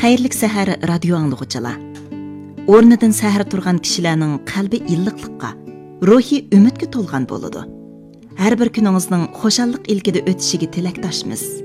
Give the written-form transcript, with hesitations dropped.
Xayrlik sahar radio anglag'uchilar. O'rnidan sahar turgan kishilarning qalbi illiqlikqa, ruhiy umidga to'lgan bo'ladi. Har bir kuningizning xushallik ilkida o'tishiga tilakdoshmiz.